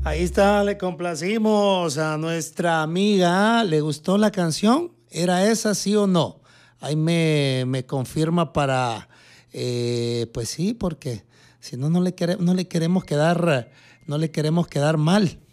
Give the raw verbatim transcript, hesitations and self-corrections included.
Ahí está, le complacimos a nuestra amiga. ¿Le gustó la canción? ¿Era esa, sí o no? Ahí me, me confirma para... eh, pues sí, porque si no, no le, quere- no le queremos quedar, no le queremos quedar mal.